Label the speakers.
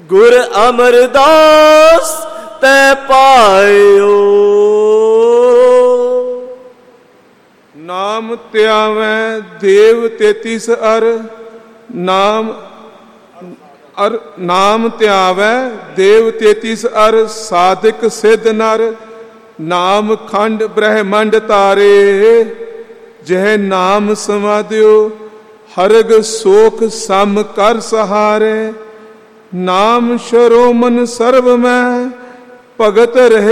Speaker 1: ਗੁਰ ਅਮਰਦਾਸ ਤੈ ਪਾਇਓ।
Speaker 2: ਨਾਮ ਧਿਆਵੈ ਦੇਵ 33 ਅਰ, ਨਾਮ ਧਿਆਵੈ ਦੇਵ 33 ਅਰ, ਸਾਧਕ ਸਿੱਧ ਨਰ ਨਾਮ ਖੰਡ ਬ੍ਰਹਮੰਡ ਤਾਰੇ। ਜਹ ਨਾਮ ਸਮਾਧਿਓ ਹਰਗ ਸੋਖ ਸਮ ਕਰ ਸਹਾਰੇ। ਨਾਮ ਸ਼ਰੋਮਨ ਸਰਬ ਮੈਂ ਭਗਤ ਰਹੇ